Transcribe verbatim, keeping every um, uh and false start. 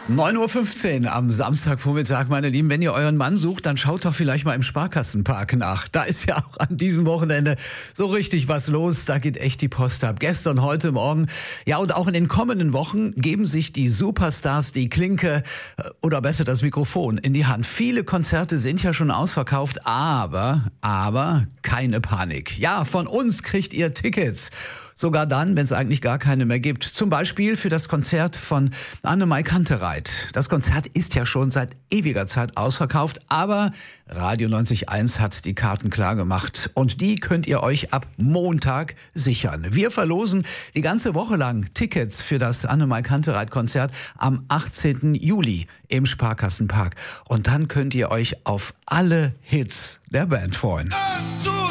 neun Uhr fünfzehn am Samstagvormittag, meine Lieben. Wenn ihr euren Mann sucht, dann schaut doch vielleicht mal im Sparkassenpark nach. Da ist ja auch an diesem Wochenende so richtig was los. Da geht echt die Post ab. Gestern, heute Morgen, ja, und auch in den kommenden Wochen geben sich die Superstars die Klinke äh, oder besser das Mikrofon in die Hand. Viele Konzerte sind ja schon ausverkauft, aber, aber keine Panik. Ja, von uns kriegt ihr Tickets. Sogar dann, wenn es eigentlich gar keine mehr gibt. Zum Beispiel für das Konzert von Annemai Kantereit. Das Konzert ist ja schon seit ewiger Zeit ausverkauft, aber Radio neunzig Komma eins hat die Karten klar gemacht. Und die könnt ihr euch ab Montag sichern. Wir verlosen die ganze Woche lang Tickets für das Annemai Kantereit Konzert am achtzehnten Juli im Sparkassenpark. Und dann könnt ihr euch auf alle Hits der Band freuen.